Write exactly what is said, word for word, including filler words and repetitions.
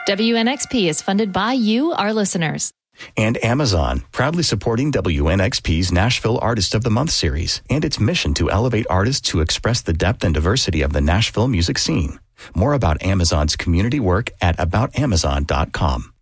W N X P is funded by you, our listeners. And Amazon, proudly supporting W N X P's Nashville Artist of the Month series and its mission to elevate artists to express the depth and diversity of the Nashville music scene. More about Amazon's community work at about amazon dot com.